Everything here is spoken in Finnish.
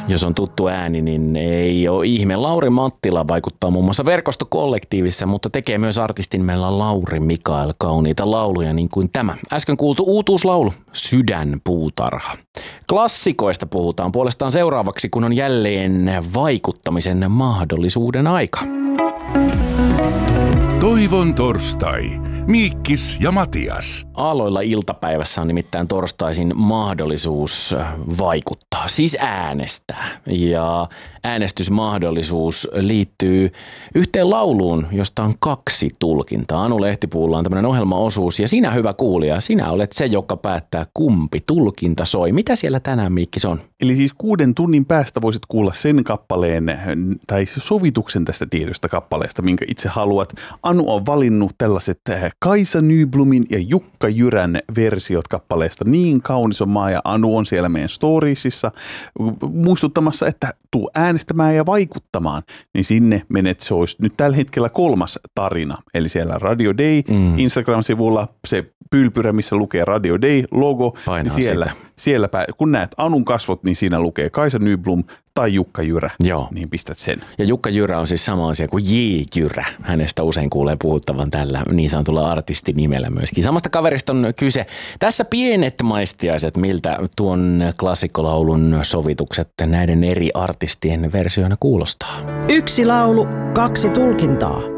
Jos on tuttu ääni, niin ei ole ihme. Lauri Mattila vaikuttaa muun muassa Verkostokollektiivissa, mutta tekee myös artistin nimellä Lauri Mikael kauniita lauluja niin kuin tämä. Äsken kuultu uutuuslaulu, Sydänpuutarha. Klassikoista puhutaan puolestaan seuraavaksi, kun on jälleen vaikuttamisen mahdollisuuden aika. Toivon torstai. Miikkis ja Matias. Aloilla iltapäivässä on nimittäin torstaisin mahdollisuus vaikuttaa, siis äänestää. Ja äänestysmahdollisuus liittyy yhteen lauluun, josta on 2 tulkintaa. Anu Lehtipuulla on tämmöinen ohjelmaosuus ja sinä, hyvä kuulija, sinä olet se, joka päättää, kumpi tulkinta soi. Mitä siellä tänään, Miikkis, on? Eli siis 6 tunnin päästä voisit kuulla sen kappaleen tai sovituksen tästä tietystä kappaleesta, minkä itse haluat. Anu on valinnut tällaiset Kaisa Nyblumin ja Jukka Jyrän versiot kappaleesta Niin kaunis on maa, ja Anu on siellä meidän storiesissa muistuttamassa, että tuu äänestämään ja vaikuttamaan, niin sinne menet. Se olisi nyt tällä hetkellä 3. tarina, eli siellä Radio Day Instagram-sivulla se pylpyrä, missä lukee Radio Day logo, niin siellä kun näet Anun kasvot, niin siinä lukee Kaisa Nyblum tai Jukka Jyrä. Joo. Niin pistät sen. Ja Jukka Jyrä on siis sama asia kuin J. Jyrä. Hänestä usein kuulee puhuttavan tällä niin sanotulla artistinimellä myöskin. Samasta kaverista on kyse. Tässä pienet maistiaiset, miltä tuon klassikkolaulun sovitukset näiden eri artistien versioina kuulostaa. 1 laulu, 2 tulkintaa.